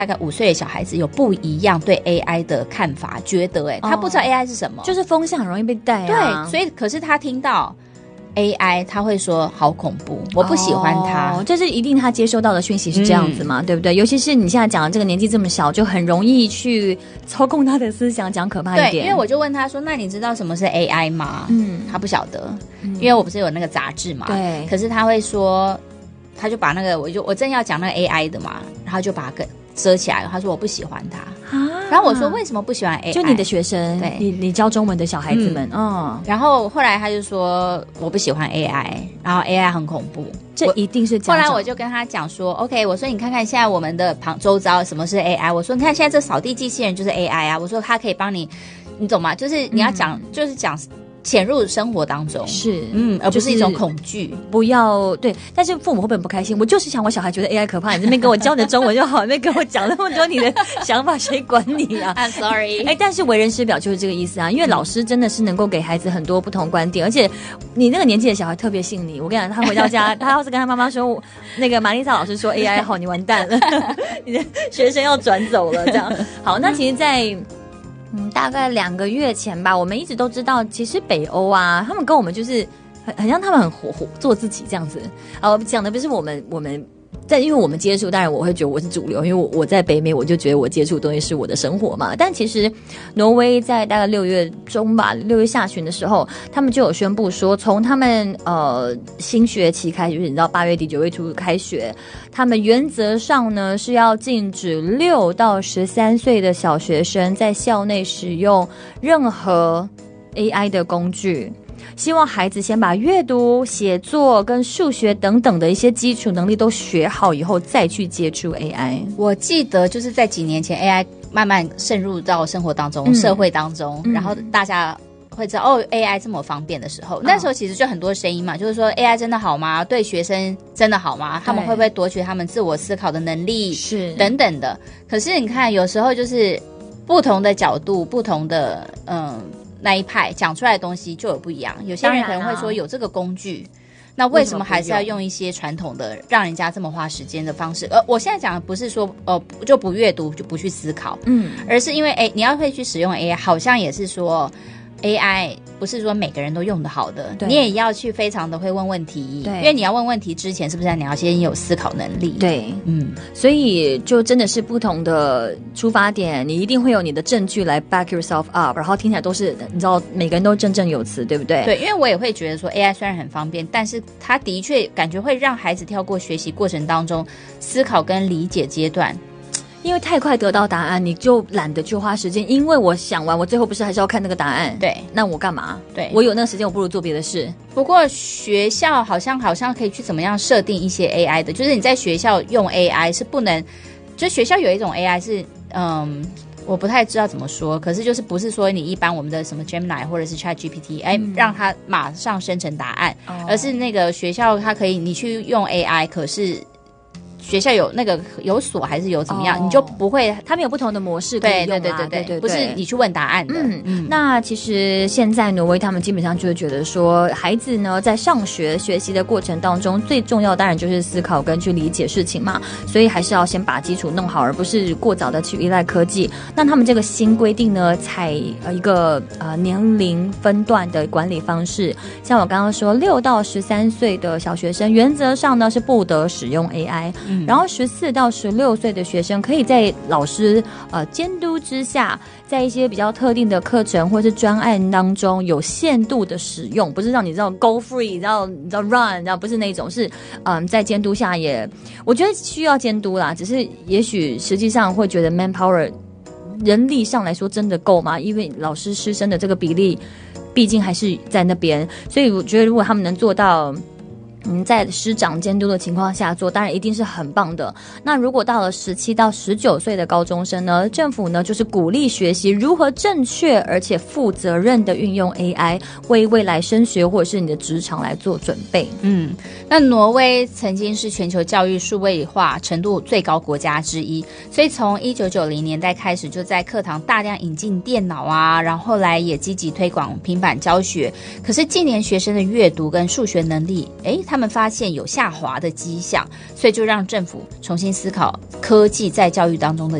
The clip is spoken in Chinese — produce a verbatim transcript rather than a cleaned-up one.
大概五岁的小孩子有不一样对 A I 的看法，觉得哎、欸，他不知道 A I 是什么， 就是风向很容易被带啊。 对，所以可是他听到 A I 他会说好恐怖，我不喜欢它、 哦、这是一定他接收到的讯息是这样子嘛、嗯、对不对？尤其是你现在讲的这个年纪这么小，就很容易去操控他的思想，讲可怕一点。 对，因为我就问他说那你知道什么是 A I 吗？嗯，他不晓得、嗯、因为我不是有那个杂志嘛，对，可是他会说他就把那个我就我正要讲那个 A I 的嘛，然后就把它遮起来了，他说我不喜欢他、啊、然后我说为什么不喜欢 A I？ 就你的学生，对，你你教中文的小孩子们，嗯，哦、 然后后来他就说我不喜欢 A I， 然后 A I 很恐怖， 这一定是家长。 后来我就跟他讲说 OK， 我说你看看现在我们的旁周遭什么是 A I， 我说你看现在这扫地机器人就是 A I 啊，我说它可以帮你，你懂吗？就是你要讲、嗯、就是讲潜入生活当中， 是， 嗯，而不是一种恐惧、就是。 不要对，但是父母会不会不开心？我就是想我小孩觉得 A I 可怕，你这边跟我教你的中文就好，你这边跟我讲那么多你的想法，谁管你啊 ？I'm sorry。 哎，但是为人师表就是这个意思啊，因为老师真的是能够给孩子很多不同观点，而且你那个年纪的小孩特别信你。我跟你讲，他回到家，他要是跟他妈妈说，那个玛丽莎老师说 A I 好，你完蛋了，你的学生要转走了，这样。好，那其实，在嗯，大概两个月前吧，我们一直都知道，其实北欧啊，他们跟我们就是很很像，他们很活活做自己这样子。啊，讲的不是我们我们。但因为我们接触，当然我会觉得我是主流，因为我我在北美，我就觉得我接触的东西是我的生活嘛。但其实挪威在大概六月中吧，六月下旬的时候，他们就有宣布说，从他们呃新学期开始，就是你知道八月底九月初开学，他们原则上呢是要禁止六到十三岁的小学生在校内使用任何 A I 的工具。希望孩子先把阅读、写作跟数学等等的一些基础能力都学好以后，再去接触 A I。 我记得就是在几年前 A I 慢慢渗入到生活当中、嗯、社会当中、嗯、然后大家会知道哦 A I 这么方便的时候、嗯、那时候其实就很多声音嘛，就是说 A I 真的好吗？对学生真的好吗？他们会不会夺取他们自我思考的能力？是等等的。可是你看有时候就是不同的角度，不同的嗯那一派讲出来的东西就有不一样，有些人可能会说有这个工具，那为什么还是要用一些传统的让人家这么花时间的方式？呃，我现在讲的不是说呃就不阅读就不去思考，嗯，而是因为哎你要会去使用 A I， 好像也是说 A I 不是说每个人都用得好的，你也要去非常的会问问题，对，因为你要问问题之前是不是你要先有思考能力？对， 嗯，所以就真的是不同的出发点，你一定会有你的证据来 back yourself up， 然后听起来都是你知道每个人都振振有词，对不对？ 对，因为我也会觉得说 A I 虽然很方便，但是它的确感觉会让孩子跳过学习过程当中思考跟理解阶段。 因为太快得到答案，你就懒得去花时间。因为我想完，我最后不是还是要看那个答案？对，那我干嘛？对，我有那个时间，我不如做别的事。 不过学校好像好像可以去怎么样设定一些 A I 的，就是你在学校用 A I 是不能，就学校有一种 A I 是，嗯，我不太知道怎么说，可是就是不是说你一般我们的什么 Gemini 或者是 ChatGPT， 哎、嗯，让它马上生成答案，哦、而是那个学校它可以你去用 A I， 可是。学校有那个有锁还是有怎么样、哦、你就不会他们有不同的模式可以用、啊、 对对对 对, 对, 对, 对不是你去问答案的。嗯嗯。那其实现在挪威他们基本上就是觉得说孩子呢在上学学习的过程当中最重要当然就是思考跟去理解事情嘛，所以还是要先把基础弄好，而不是过早的去依赖科技。那他们这个新规定呢采一个呃年龄分段的管理方式，像我刚刚说六到十三岁的小学生原则上呢是不得使用 A I、嗯、然后十四到十六岁的学生可以在老师呃监督之下，在一些比较特定的课程或是专案当中有限度的使用，不是让你知道 go free， 然后你知道 run， 然后不是那种，是嗯在监督下也，我觉得需要监督啦，只是也许实际上会觉得 manpower 人力上来说真的够吗？因为老师师生的这个比例毕竟还是在那边，所以我觉得如果他们能做到嗯，在师长监督的情况下做，当然一定是很棒的。那如果到了十七到十九岁的高中生呢，政府呢就是鼓励学习如何正确而且负责任的运用 A I， 为未来升学或者是你的职场来做准备。 嗯，那挪威曾经是全球教育数位化程度最高国家之一，所以从一九九零年代开始就在课堂大量引进电脑啊，然后后来也积极推广平板教学。可是近年学生的阅读跟数学能力，诶他们发现有下滑的迹象，所以就让政府重新思考科技在教育当中的